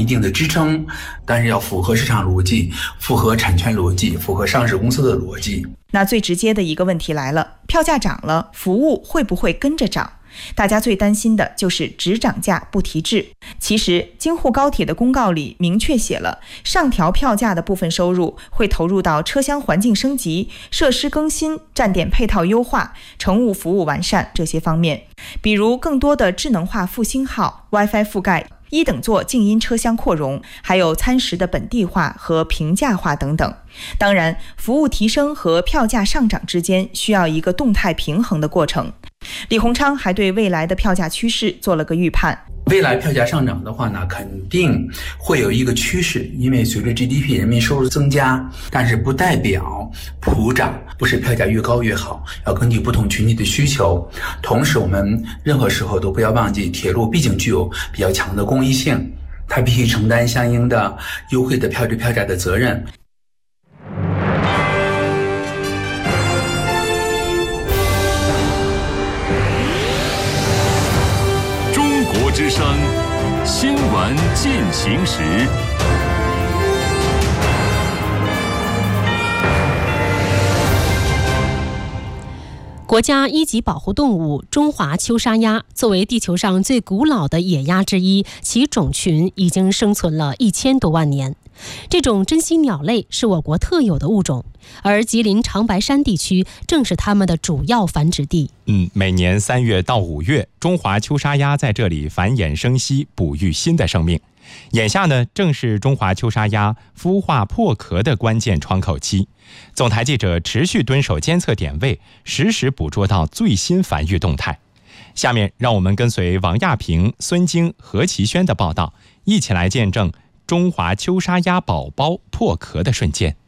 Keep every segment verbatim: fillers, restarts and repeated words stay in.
定的支撑，但是要符合市场逻辑，符合产权逻辑，符合上市公司的逻辑。 那最直接的一个问题来了，票价涨了，服务会不会跟着涨？大家最担心的就是只涨价不提质。其实京沪高铁的公告里明确写了，上调票价的部分收入会投入到车厢环境升级、设施更新、站点配套优化、乘务服务完善这些方面，比如更多的智能化复兴号、WiFi 覆盖、一等座静音车厢扩容，还有餐食的本地化和平价化等等。当然，服务提升和票价上涨之间需要一个动态平衡的过程。李鸿昌还对未来的票价趋势做了个预判。 未来票价上涨的话呢，肯定会有一个趋势，因为随着 G D P 人民收入增加，但是不代表普涨，不是票价越高越好，要根据不同群体的需求。同时我们任何时候都不要忘记，铁路毕竟具有比较强的公益性，它必须承担相应的优惠的票值票价的责任。 之声新闻进行时。 国家一级保护动物中华秋沙鸭作为地球上最古老的野鸭之一，其种群已经生存了一千多万年。这种珍稀鸟类是我国特有的物种，而吉林长白山地区正是它们的主要繁殖地。 嗯，每年三月到五月，中华秋沙鸭在这里繁衍生息，哺育新的生命。眼下呢，正是中华秋沙鸭孵化破壳的关键窗口期。总台记者持续蹲守监测点位，实时捕捉到最新繁育动态。下面让我们跟随王亚平、孙晶、何其轩的报道，一起来见证中华秋沙鸭宝宝破壳的瞬间。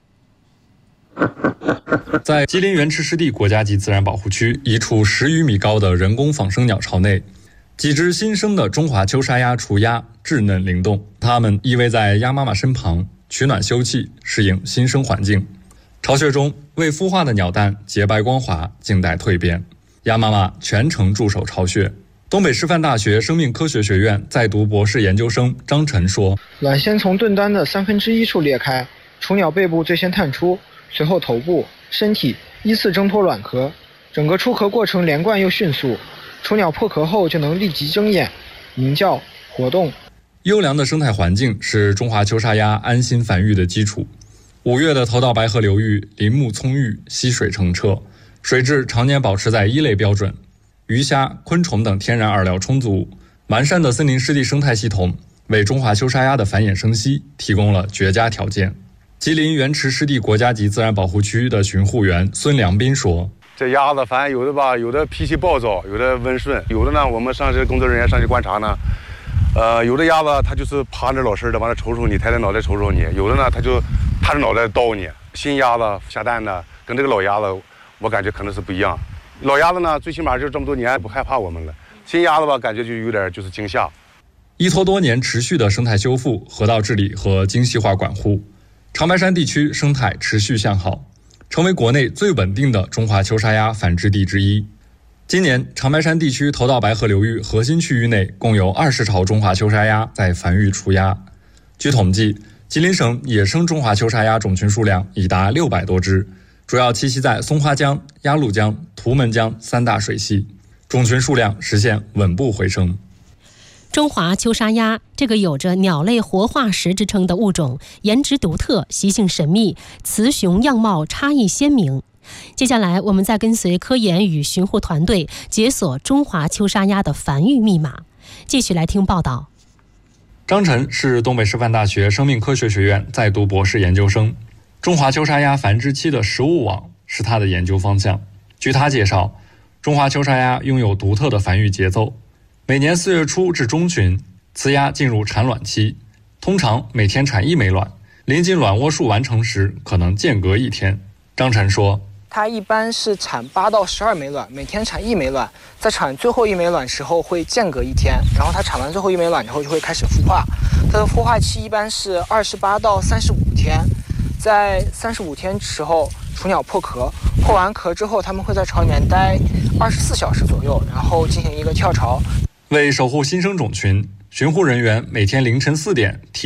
在吉林原池湿地国家级自然保护区一处十余米高的人工仿生鸟巢内，几只新生的中华秋沙鸭雏鸭稚嫩灵动，它们依偎在鸭妈妈身旁，取暖休憩，适应新生环境。巢穴中未孵化的鸟蛋洁白光滑，静待蜕变。鸭妈妈全程驻守巢穴。东北师范大学生命科学学院在读博士研究生张晨说， 卵先从盾端的三分之一处裂开，雏鸟背部最先探出，随后头部、身体依次挣脱卵壳，整个出壳过程连贯又迅速。雏鸟破壳后就能立即睁眼、鸣叫、活动。 优良的生态环境是中华秋沙鸭安心繁育的基础。五月的头道白河流域林木葱郁，溪水澄澈，水质常年保持在一类标准，鱼虾、昆虫等天然饵料充足，完善的森林湿地生态系统为中华秋沙鸭的繁衍生息提供了绝佳条件。吉林原池湿地国家级自然保护区的巡护员孙良斌说， 这鸭子反正有的吧，有的脾气暴躁，有的温顺，有的呢我们上去工作人员上去观察呢，呃，有的鸭子它就是趴着老实的往那瞅瞅你，抬着脑袋瞅瞅你，有的呢它就踏着脑袋叨你。新鸭子下蛋呢跟这个老鸭子我感觉可能是不一样，老鸭子呢最起码就这么多年不害怕我们了，新鸭子吧感觉就有点就是惊吓。 依托多年持续的生态修复、河道治理和精细化管护，长白山地区生态持续向好，成为国内最稳定的中华秋沙鸭繁殖地之一。今年长白山地区头道白河流域核心区域内共有二十巢中华秋沙鸭在繁育雏鸭。据统计，吉林省野生中华秋沙鸭种群数量已达六百多只，主要栖息在松花江、鸭绿江、图们江三大水系，种群数量实现稳步回升。 中华秋沙鸭这个有着鸟类活化石之称的物种，颜值独特，习性神秘，雌雄样貌差异鲜明。接下来我们再跟随科研与巡护团队解锁中华秋沙鸭的繁育密码。继续来听报道。 张晨是东北师范大学生命科学学院在读博士研究生，中华秋沙鸭繁殖期的食物网是他的研究方向。据他介绍，中华秋沙鸭拥有独特的繁育节奏，每年四月初至中旬，雌鸭进入产卵期，通常每天产一枚卵，临近卵窝数完成时可能间隔一天。张晨说， 它一般是产八到十二枚卵，每天产一枚卵，在产最后一枚卵时候会间隔一天，然后它产完最后一枚卵之后就会开始孵化。它的孵化期一般是二十八到三十五天，在三十五天时候，雏鸟破壳，破完壳之后，它们会在巢里面待二十四小时左右，然后进行一个跳巢。 为守护新生种群，巡护人员每天凌晨四点提